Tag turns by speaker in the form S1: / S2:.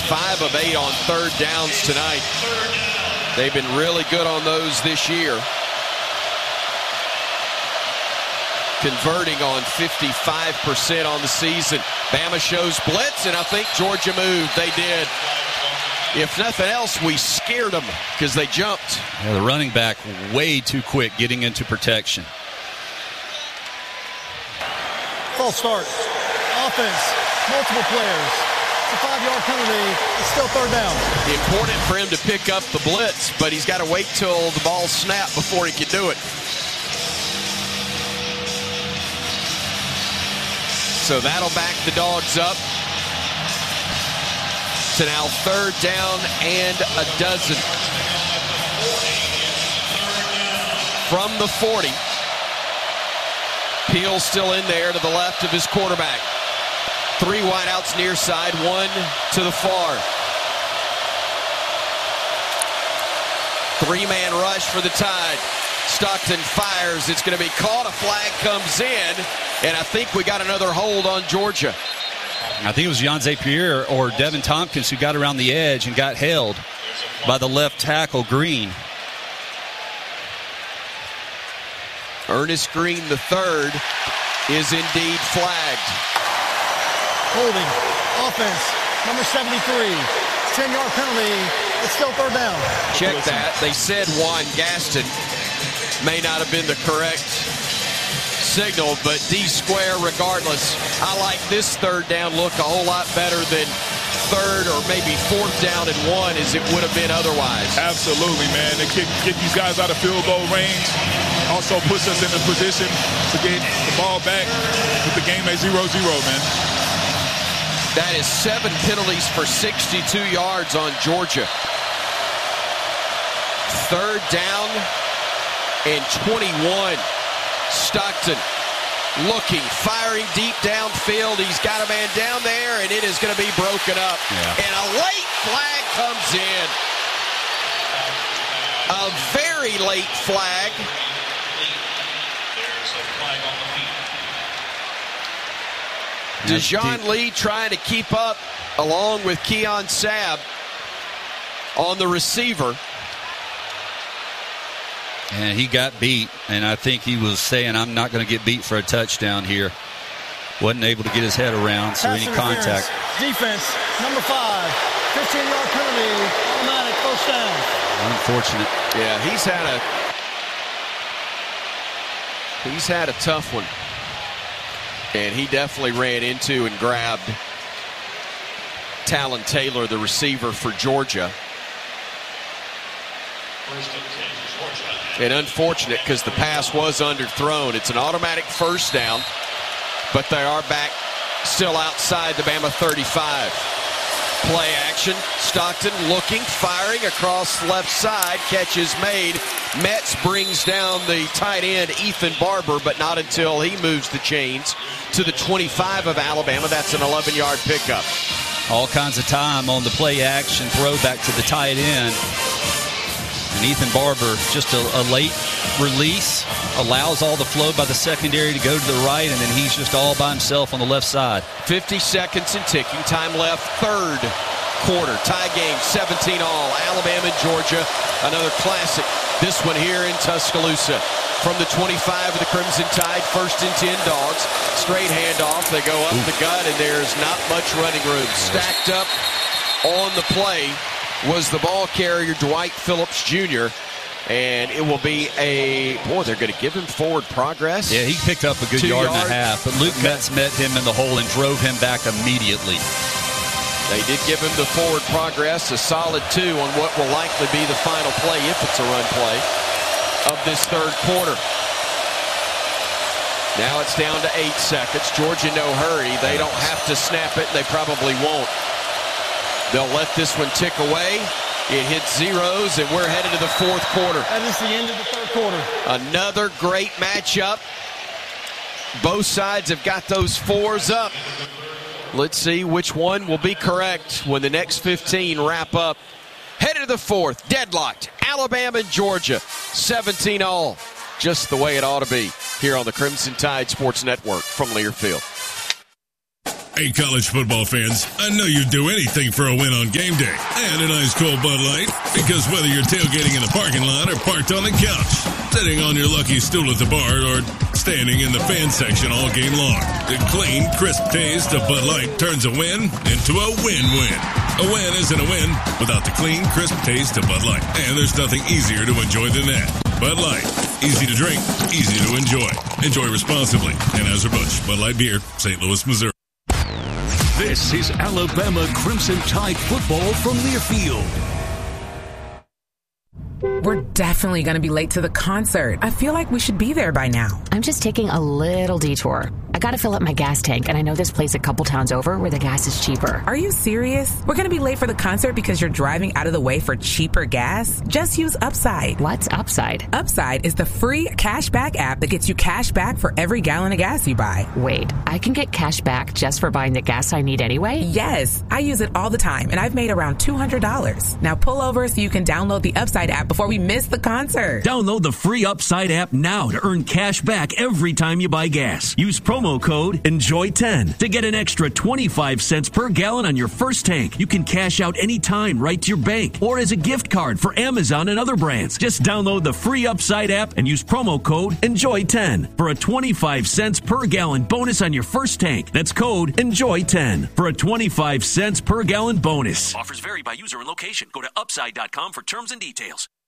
S1: 5 of 8 on third downs tonight. They've been really good on those this year. Converting on 55% on the season. Bama shows blitz, and I think Georgia moved. They did. If nothing else, we scared them because they jumped.
S2: Yeah, the running back way too quick getting into protection.
S3: False start. Offense. Multiple players. It's a 5-yard penalty. It's still third down.
S1: Important for him to pick up the blitz, but he's got to wait till the ball snapped before he can do it. So that'll back the Dogs up to now third down and a dozen. From the 40. Peel still in there to the left of his quarterback. 3 wideouts near side, 1 to the far. 3-man rush for the Tide. Stockton fires. It's going to be caught. A flag comes in, and I think we got another hold on Georgia.
S2: I think it was Jan Zapier or Devin Tompkins who got around the edge and got held by the left tackle, Green.
S1: Ernest Green III is indeed flagged.
S3: Holding. Offense. Number 73. 10-yard penalty. It's still third down.
S1: Check that. They said Juan Gaston. May not have been the correct signal, but D-square regardless. I like this third down look a whole lot better than third or maybe fourth down and 1 as it would have been otherwise.
S4: Absolutely, man. They get these guys out of field goal range. Also puts us in a position to get the ball back with the game at 0-0, man.
S1: That is 7 penalties for 62 yards on Georgia. Third down and 21. Stockton looking, firing deep downfield. He's got a man down there, and it is going to be broken up.
S2: Yeah.
S1: And a late flag comes in. A very late flag. Dejon Lee trying to keep up along with Keon Sabb on the receiver.
S2: And he got beat, and I think he was saying, I'm not going to get beat for a touchdown here. Wasn't able to get his head around, so any contact.
S3: Defense, number 5, 15-yard penalty, automatic first down.
S2: Unfortunate.
S1: Yeah, he's had a tough one. And he definitely ran into and grabbed Talon Taylor, the receiver for Georgia. And unfortunate because the pass was underthrown. It's an automatic first down, but they are back still outside the Bama 35. Play action. Stockton looking, firing across left side. Catch is made. Metz brings down the tight end, Ethan Barber, but not until he moves the chains to the 25 of Alabama. That's an 11-yard pickup.
S2: All kinds of time on the play action throw back to the tight end. And Ethan Barber, just a late release, allows all the flow by the secondary to go to the right, and then he's just all by himself on the left side.
S1: 50 seconds and ticking. Time left, third quarter. Tie game, 17 all. Alabama and Georgia, another classic. This one here in Tuscaloosa. From the 25 of the Crimson Tide, 1st and 10 Dogs. Straight handoff. They go up the gut, and there's not much running room. Stacked up on the play was the ball carrier, Dwight Phillips Jr., and it will be they're going to give him forward progress.
S2: Yeah, he picked up a good yard and a half, but Luke Metz met him in the hole and drove him back immediately.
S1: They did give him the forward progress, a solid 2 on what will likely be the final play, if it's a run play, of this third quarter. Now it's down to 8 seconds. Georgia, no hurry. They don't have to snap it. They probably won't. They'll let this one tick away. It hits zeros, and we're headed to the fourth quarter.
S3: That is the end of the third quarter.
S1: Another great matchup. Both sides have got those 4s up. Let's see which one will be correct when the next 15 wrap up. Headed to the fourth, deadlocked. Alabama and Georgia, 17 all. Just the way it ought to be here on the Crimson Tide Sports Network from Learfield.
S5: Hey, college football fans, I know you'd do anything for a win on game day and an ice cold Bud Light, because whether you're tailgating in the parking lot or parked on the couch, sitting on your lucky stool at the bar, or standing in the fan section all game long, the clean, crisp taste of Bud Light turns a win into a win-win. A win isn't a win without the clean, crisp taste of Bud Light, and there's nothing easier to enjoy than that. Bud Light. Easy to drink, easy to enjoy. Enjoy responsibly. Anheuser-Busch, Bud Light Beer, St. Louis, Missouri.
S6: This is Alabama Crimson Tide football from Learfield.
S7: We're definitely going to be late to the concert. I feel like we should be there by now.
S8: I'm just taking a little detour. I got to fill up my gas tank, and I know this place a couple towns over where the gas is cheaper.
S7: Are you serious? We're going to be late for the concert because you're driving out of the way for cheaper gas? Just use Upside.
S8: What's Upside?
S7: Upside is the free cashback app that gets you cash back for every gallon of gas you buy.
S8: Wait, I can get cash back just for buying the gas I need anyway?
S7: Yes, I use it all the time, and I've made around $200. Now pull over so you can download the Upside app before we miss the concert.
S6: Download the free Upside app now to earn cash back every time you buy gas. Use promo code ENJOY10 to get an extra 25 cents per gallon on your first tank. You can cash out anytime right to your bank or as a gift card for Amazon and other brands. Just download the free Upside app and use promo code ENJOY10 for a 25 cents per gallon bonus on your first tank. That's code ENJOY10 for a 25 cents per gallon bonus.
S9: Offers vary by user and location. Go to upside.com for terms and details.